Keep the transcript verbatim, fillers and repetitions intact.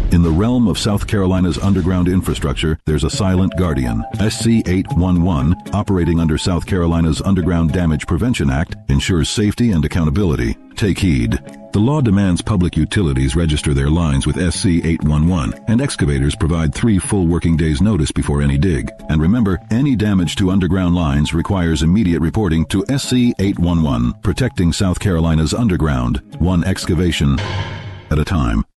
In the realm of South Carolina's underground infrastructure, there's a silent guardian. S C eight one one, operating under South Carolina's Underground Damage Prevention Act, ensures safety and accountability. Take heed. The law demands public utilities register their lines with S C eight one one, and excavators provide three full working days' notice before any dig. And remember, any damage to underground lines requires immediate reporting to S C eight one one, protecting South Carolina's underground, one excavation at a time.